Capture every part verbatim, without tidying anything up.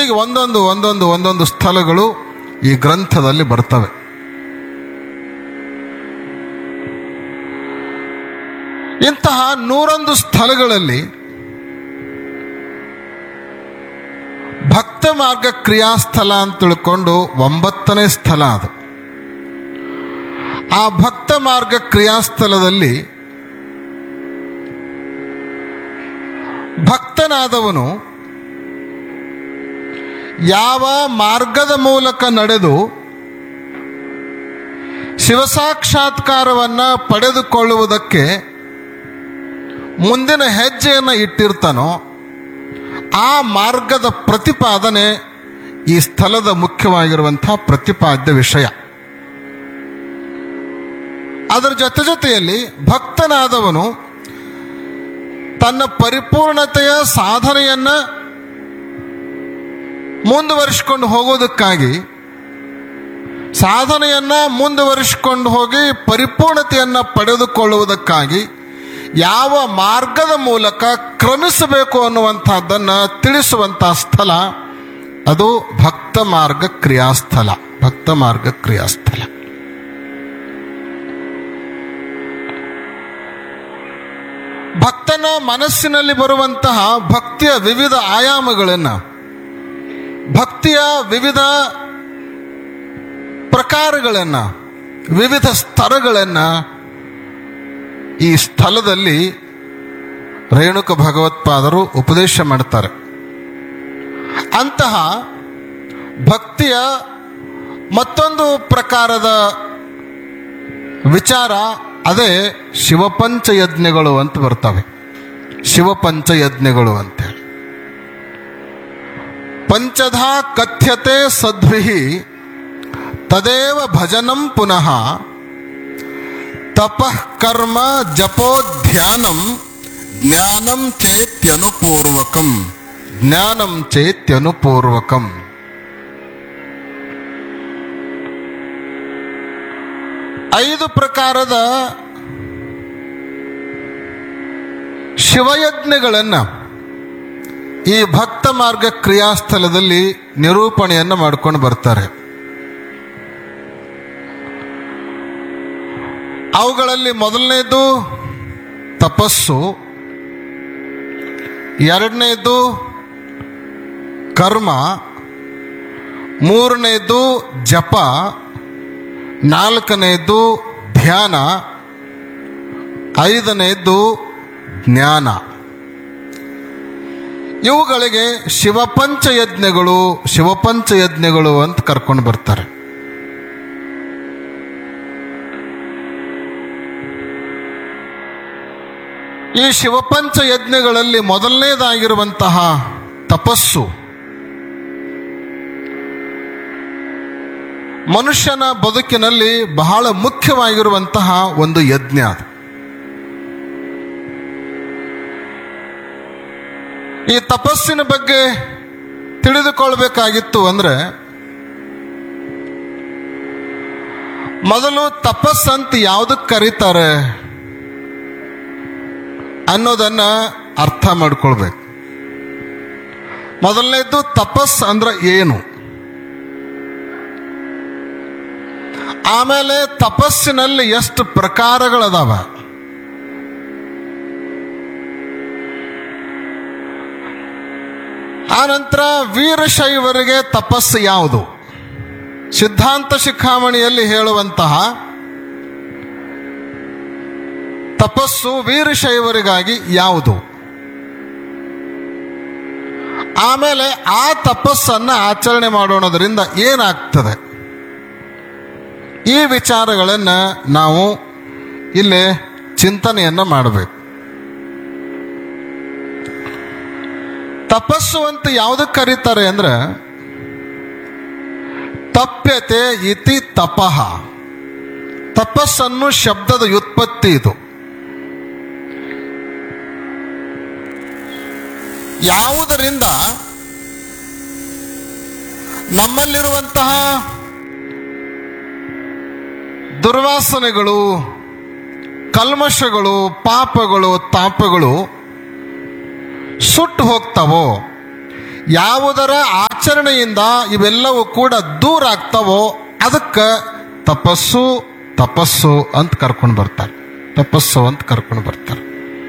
ಹೀಗೆ ಒಂದೊಂದು ಒಂದೊಂದು ಒಂದೊಂದು ಸ್ಥಳಗಳು ಈ ಗ್ರಂಥದಲ್ಲಿ ಬರ್ತವೆ. ಇಂತಹ ನೂರೊಂದು ಸ್ಥಳಗಳಲ್ಲಿ ಭಕ್ತ ಮಾರ್ಗ ಕ್ರಿಯಾಸ್ಥಳ ಅಂತ ತಿಳ್ಕೊಂಡು ಒಂಬತ್ತನೇ ಸ್ಥಳ ಅದು. ಆ ಭಕ್ತ ಮಾರ್ಗ ಕ್ರಿಯಾಸ್ಥಳದಲ್ಲಿ ಭಕ್ತನಾದವನು ಯಾವ ಮಾರ್ಗದ ಮೂಲಕ ನಡೆದು ಶಿವಸಾಕ್ಷಾತ್ಕಾರವನ್ನು ಪಡೆದುಕೊಳ್ಳುವುದಕ್ಕೆ ಮುಂದಿನ ಹೆಜ್ಜೆಯನ್ನು ಇಟ್ಟಿರ್ತಾನೋ ಆ ಮಾರ್ಗದ ಪ್ರತಿಪಾದನೆ ಈ ಸ್ಥಳದ ಮುಖ್ಯವಾಗಿರುವಂತಹ ಪ್ರತಿಪಾದ್ಯ ವಿಷಯ. ಅದರ ಜೊತೆ ಜೊತೆಯಲ್ಲಿ ಭಕ್ತನಾದವನು ತನ್ನ ಪರಿಪೂರ್ಣತೆಯ ಸಾಧನೆಯನ್ನ ಮುಂದುವರಿಸಿಕೊಂಡು ಹೋಗೋದಕ್ಕಾಗಿ, ಸಾಧನೆಯನ್ನ ಮುಂದುವರಿಸಿಕೊಂಡು ಹೋಗಿ ಪರಿಪೂರ್ಣತೆಯನ್ನ ಪಡೆದುಕೊಳ್ಳುವುದಕ್ಕಾಗಿ ಯಾವ ಮಾರ್ಗದ ಮೂಲಕ ಕ್ರಮಿಸಬೇಕು ಅನ್ನುವಂಥದ್ದನ್ನು ತಿಳಿಸುವಂತಹ ಸ್ಥಳ ಅದು ಭಕ್ತ ಮಾರ್ಗ ಕ್ರಿಯಾಸ್ಥಳ. ಭಕ್ತ ಮಾರ್ಗ ಕ್ರಿಯಾಸ್ಥಳ ಭಕ್ತನ ಮನಸ್ಸಿನಲ್ಲಿ ಬರುವಂತಹ ಭಕ್ತಿಯ ವಿವಿಧ ಆಯಾಮಗಳನ್ನು, ಭಕ್ತಿಯ ವಿವಿಧ ಪ್ರಕಾರಗಳನ್ನು, ವಿವಿಧ ಸ್ತರಗಳನ್ನು ಈ ಸ್ಥಳದಲ್ಲಿ ರೇಣುಕ ಭಗವತ್ಪಾದರು ಉಪದೇಶ ಮಾಡ್ತಾರೆ. ಅಂತಹ ಭಕ್ತಿಯ ಮತ್ತೊಂದು ಪ್ರಕಾರದ ವಿಚಾರ ಅದೇ ಶಿವಪಂಚಯಜ್ಞಗಳು ಅಂತ ಬರ್ತವೆ. ಶಿವಪಂಚಯಜ್ಞಗಳು ಅಂತೇಳಿ ಪಂಚಧಾ ಕಥ್ಯತೆ ಸದ್ಭಿಹಿ ತದೇವ ಭಜನಂ ಪುನಃ ತಪಃ ಕರ್ಮ ಜಪೋ ಧ್ಯಾನಂ ಜ್ಞಾನಂ ಚೇತ್ಯನುಪೂರ್ವಕಂ. ಜ್ಞಾನಂ ಚೇತ್ಯನುಪೂರ್ವಕಂ. ಐದು ಪ್ರಕಾರದ ಶಿವಯಜ್ಞಗಳನ್ನು ಈ ಭಕ್ತ ಮಾರ್ಗ ಕ್ರಿಯಾಸ್ಥಳದಲ್ಲಿ ನಿರೂಪಣೆಯನ್ನು ಮಾಡಿಕೊಂಡು ಬರ್ತಾರೆ. ಅವುಗಳಲ್ಲಿ ಮೊದಲನೇದು ತಪಸ್ಸು, ಎರಡನೇದು ಕರ್ಮ, ಮೂರನೇದು ಜಪ, ನಾಲ್ಕನೇದು ಧ್ಯಾನ, ಐದನೇದು ಜ್ಞಾನ. ಇವುಗಳಿಗೆ ಶಿವಪಂಚಯಜ್ಞಗಳು ಶಿವಪಂಚಯಜ್ಞಗಳು ಅಂತ ಕರ್ಕೊಂಡು ಬರ್ತಾರೆ. ಈ ಶಿವಪಂಚ ಯಜ್ಞಗಳಲ್ಲಿ ಮೊದಲನೇದಾಗಿರುವಂತಹ ತಪಸ್ಸು ಮನುಷ್ಯನ ಬದುಕಿನಲ್ಲಿ ಬಹಳ ಮುಖ್ಯವಾಗಿರುವಂತಹ ಒಂದು ಯಜ್ಞ ಅದು. ಈ ತಪಸ್ಸಿನ ಬಗ್ಗೆ ತಿಳಿದುಕೊಳ್ಬೇಕಾಗಿತ್ತು ಅಂದ್ರೆ ಮೊದಲು ತಪಸ್ಸಂತ ಯಾವುದಕ್ಕೆ ಕರೀತಾರೆ ಅನ್ನೋದನ್ನ ಅರ್ಥ ಮಾಡ್ಕೊಳ್ಬೇಕು. ಮೊದಲನೇದು ತಪಸ್ ಅಂದ್ರೆ ಏನು, ಆಮೇಲೆ ತಪಸ್ಸಿನಲ್ಲಿ ಎಷ್ಟು ಪ್ರಕಾರಗಳದಾವ, ಆನಂತರ ವೀರಶೈವರಿಗೆ ತಪಸ್ಸು ಯಾವುದು, ಸಿದ್ಧಾಂತ ಶಿಖಾಮಣಿಯಲ್ಲಿ ಹೇಳುವಂತಹ ತಪಸ್ಸು ವೀರಶೈವರಿಗಾಗಿ ಯಾವುದು, ಆಮೇಲೆ ಆ ತಪಸ್ಸನ್ನು ಆಚರಣೆ ಮಾಡೋಣದ್ರಿಂದ ಏನಾಗ್ತದೆ, ಈ ವಿಚಾರಗಳನ್ನು ನಾವು ಇಲ್ಲಿ ಚಿಂತನೆಯನ್ನ ಮಾಡಬೇಕು. ತಪಸ್ಸು ಅಂತ ಯಾವುದಕ್ಕೆ ಕರೀತಾರೆ ಅಂದ್ರೆ ತಪ್ಯತೆ ಇತಿ ತಪಃ. ತಪಸ್ಸನ್ನು ಶಬ್ದದ ವ್ಯುತ್ಪತ್ತಿ ಇದು. ಯಾವುದರಿಂದ ನಮ್ಮಲ್ಲಿರುವಂತಹ ದುರ್ವಾಸನೆಗಳು, ಕಲ್ಮಶಗಳು, ಪಾಪಗಳು, ತಾಪಗಳು ಸುಟ್ಟು ಹೋಗ್ತಾವೋ, ಯಾವುದರ ಆಚರಣೆ ಆಚರಣೆಯಿಂದ ಇವೆಲ್ಲವೂ ಕೂಡ ದೂರ ಆಗ್ತಾವೋ ಅದಕ್ಕೆ ತಪಸ್ಸು ತಪಸ್ಸು ಅಂತ ಕರ್ಕೊಂಡು ಬರ್ತಾರೆ. ತಪಸ್ಸು ಅಂತ ಕರ್ಕೊಂಡು ಬರ್ತಾರೆ.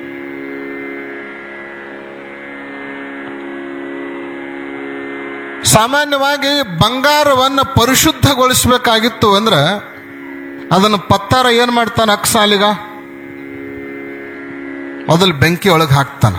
ಸಾಮಾನ್ಯವಾಗಿ ಬಂಗಾರವನ್ನು ಪರಿಶುದ್ಧಗೊಳಿಸಬೇಕಾಗಿತ್ತು ಅಂದ್ರೆ ಅದನ್ನು ಪತ್ತಾರ ಏನ್ ಮಾಡ್ತಾನೆ? ಅಕ್ಸಾಲಿಗ ಮೊದಲು ಬೆಂಕಿ ಒಳಗೆ ಹಾಕ್ತಾನ.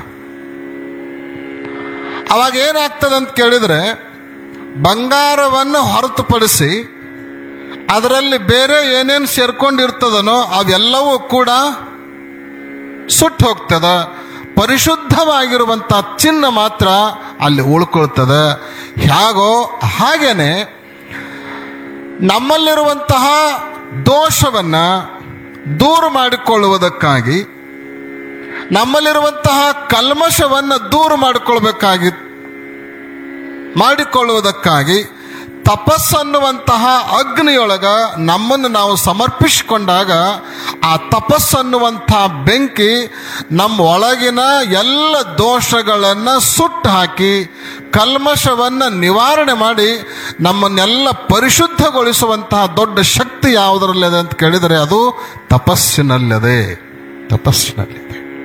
ಅವಾಗ ಏನಾಗ್ತದೆ ಅಂತ ಕೇಳಿದ್ರೆ, ಬಂಗಾರವನ್ನು ಹೊರತುಪಡಿಸಿ ಅದರಲ್ಲಿ ಬೇರೆ ಏನೇನು ಸೇರ್ಕೊಂಡಿರ್ತದನೋ ಅವೆಲ್ಲವೂ ಕೂಡ ಸುಟ್ಟು ಹೋಗ್ತದ. ಪರಿಶುದ್ಧವಾಗಿರುವಂಥ ಚಿನ್ನ ಮಾತ್ರ ಅಲ್ಲಿ ಉಳ್ಕೊಳ್ತದೆ. ಹೇಗೋ ಹಾಗೇನೆ ನಮ್ಮಲ್ಲಿರುವಂತಹ ದೋಷವನ್ನ ದೂರ ಮಾಡಿಕೊಳ್ಳುವುದಕ್ಕಾಗಿ, ನಮ್ಮಲ್ಲಿರುವಂತಹ ಕಲ್ಮಶವನ್ನು ದೂರ ಮಾಡಿಕೊಳ್ಬೇಕಾಗಿ ಮಾಡಿಕೊಳ್ಳುವುದಕ್ಕಾಗಿ ತಪಸ್ಸನ್ನುವಂತಹ ಅಗ್ನಿಯೊಳಗ ನಮ್ಮನ್ನು ನಾವು ಸಮರ್ಪಿಸಿಕೊಂಡಾಗ ಆ ತಪಸ್ಸನ್ನುವಂತಹ ಬೆಂಕಿ ನಮ್ಮ ಒಳಗಿನ ಎಲ್ಲ ದೋಷಗಳನ್ನು ಸುಟ್ಟು ಹಾಕಿ ಕಲ್ಮಶವನ್ನು ನಿವಾರಣೆ ಮಾಡಿ ನಮ್ಮನ್ನೆಲ್ಲ ಪರಿಶುದ್ಧಗೊಳಿಸುವಂತಹ ದೊಡ್ಡ ಶಕ್ತಿ ಯಾವುದರಲ್ಲಿದೆ ಅಂತ ಕೇಳಿದರೆ ಅದು ತಪಸ್ಸಿನಲ್ಲಿದೆ. ತಪಸ್ಸಿನಲ್ಲಿದೆ.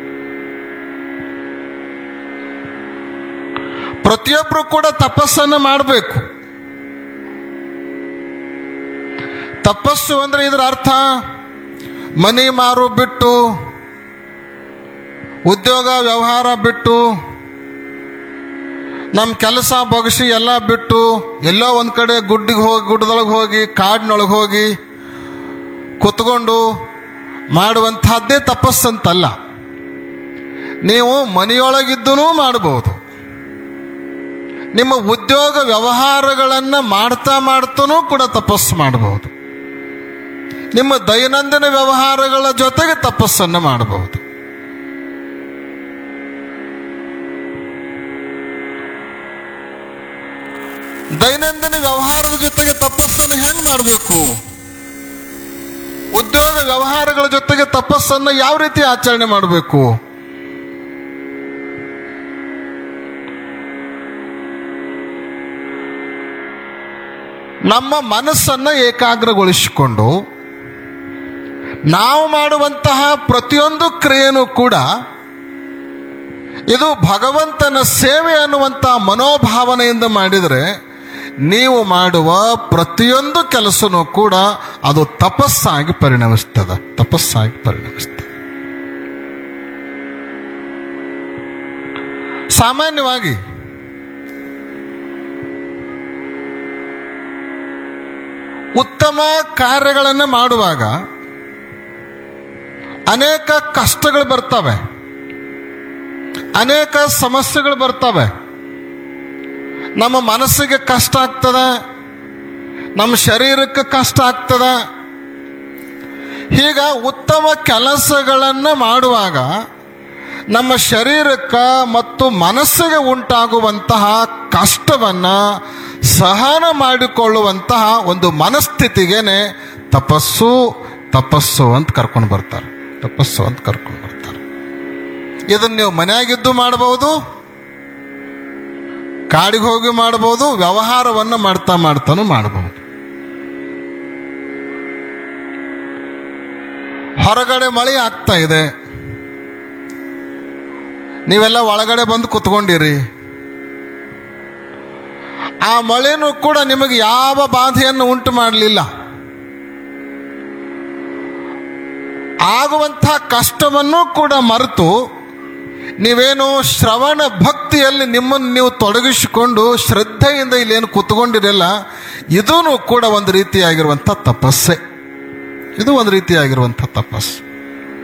ಪ್ರತಿಯೊಬ್ಬರು ಕೂಡ ತಪಸ್ಸನ್ನು ಮಾಡಬೇಕು. ತಪಸ್ಸು ಅಂದ್ರೆ ಇದರ ಅರ್ಥ ಮನಿ ಮಾರು ಬಿಟ್ಟು, ಉದ್ಯೋಗ ವ್ಯವಹಾರ ಬಿಟ್ಟು, ನಮ್ಮ ಕೆಲಸ ಬೊಗಸಿ ಎಲ್ಲ ಬಿಟ್ಟು ಎಲ್ಲೋ ಒಂದ್ ಕಡೆ ಗುಡ್ಡಿಗೆ ಹೋಗಿ ಗುಡ್ಡದೊಳಗೆ ಹೋಗಿ ಕಾಡಿನೊಳಗೆ ಹೋಗಿ ಕುತ್ಕೊಂಡು ಮಾಡುವಂತಹದ್ದೇ ತಪಸ್ಸಂತಲ್ಲ. ನೀವು ಮನೆಯೊಳಗಿದ್ದೂ ಮಾಡಬಹುದು. ನಿಮ್ಮ ಉದ್ಯೋಗ ವ್ಯವಹಾರಗಳನ್ನು ಮಾಡ್ತಾ ಮಾಡ್ತಾನೂ ಕೂಡ ತಪಸ್ಸು ಮಾಡಬಹುದು. ನಿಮ್ಮ ದೈನಂದಿನ ವ್ಯವಹಾರಗಳ ಜೊತೆಗೆ ತಪಸ್ಸನ್ನು ಮಾಡಬಹುದು. ದೈನಂದಿನ ವ್ಯವಹಾರದ ಜೊತೆಗೆ ತಪಸ್ಸನ್ನು ಹೆಂಗ್ ಮಾಡಬೇಕು? ಉದ್ಯೋಗ ವ್ಯವಹಾರಗಳ ಜೊತೆಗೆ ತಪಸ್ಸನ್ನು ಯಾವ ರೀತಿ ಆಚರಣೆ ಮಾಡಬೇಕು? ನಮ್ಮ ಮನಸ್ಸನ್ನು ಏಕಾಗ್ರಗೊಳಿಸಿಕೊಂಡು ನಾವು ಮಾಡುವಂತಹ ಪ್ರತಿಯೊಂದು ಕ್ರಿಯೆನೂ ಕೂಡ ಇದು ಭಗವಂತನ ಸೇವೆ ಅನ್ನುವಂತಹ ಮನೋಭಾವನೆಯಿಂದ ಮಾಡಿದರೆ ನೀವು ಮಾಡುವ ಪ್ರತಿಯೊಂದು ಕೆಲಸನೂ ಕೂಡ ಅದು ತಪಸ್ಸಾಗಿ ಪರಿಣಮಿಸ್ತದೆ. ತಪಸ್ಸಾಗಿ ಪರಿಣಮಿಸ್ತದೆ. ಸಾಮಾನ್ಯವಾಗಿ ಉತ್ತಮ ಕಾರ್ಯಗಳನ್ನು ಮಾಡುವಾಗ ಅನೇಕ ಕಷ್ಟಗಳು ಬರ್ತವೆ, ಅನೇಕ ಸಮಸ್ಯೆಗಳು ಬರ್ತವೆ. ನಮ್ಮ ಮನಸ್ಸಿಗೆ ಕಷ್ಟ ಆಗ್ತದೆ, ನಮ್ಮ ಶರೀರಕ್ಕೆ ಕಷ್ಟ ಆಗ್ತದೆ. ಹೀಗ ಉತ್ತಮ ಕೆಲಸಗಳನ್ನು ಮಾಡುವಾಗ ನಮ್ಮ ಶರೀರಕ್ಕೆ ಮತ್ತು ಮನಸ್ಸಿಗೆ ಉಂಟಾಗುವಂತಹ ಕಷ್ಟವನ್ನ ಸಹನ ಮಾಡಿಕೊಳ್ಳುವಂತಹ ಒಂದು ಮನಸ್ಥಿತಿಗೇನೆ ತಪಸ್ಸು ತಪಸ್ಸು ಅಂತ ಕರ್ಕೊಂಡು ಬರ್ತಾರೆ. ತಪಸ್ಸು ಅಂತ ಕರ್ಕೊಂಡು ಬರ್ತಾರೆ. ಇದನ್ನು ನೀವು ಮನೆಯಾಗಿದ್ದು ಮಾಡಬಹುದು, ಕಾಡಿಗೆ ಹೋಗಿ ಮಾಡಬಹುದು, ವ್ಯವಹಾರವನ್ನು ಮಾಡ್ತಾ ಮಾಡ್ತಾನು ಮಾಡಬಹುದು. ಹೊರಗಡೆ ಮಳೆ ಆಗ್ತಾ ಇದೆ, ನೀವೆಲ್ಲ ಒಳಗಡೆ ಬಂದು ಕುತ್ಕೊಂಡಿರಿ. ಆ ಮಳೆನೂ ಕೂಡ ನಿಮಗೆ ಯಾವ ಬಾಧೆಯನ್ನು ಉಂಟು ಮಾಡಲಿಲ್ಲ. ಆಗುವಂತಹ ಕಷ್ಟವನ್ನು ಕೂಡ ಮರೆತು ನೀವೇನು ಶ್ರವಣ ಭಕ್ತಿಯಲ್ಲಿ ನಿಮ್ಮನ್ನು ನೀವು ತೊಡಗಿಸಿಕೊಂಡು ಶ್ರದ್ಧೆಯಿಂದ ಇಲ್ಲೇನು ಕುತ್ಕೊಂಡಿರಲ್ಲ, ಇದೂ ಕೂಡ ಒಂದು ರೀತಿಯಾಗಿರುವಂಥ ತಪಸ್ಸೆ. ಇದು ಒಂದು ರೀತಿಯಾಗಿರುವಂಥ ತಪಸ್ಸು.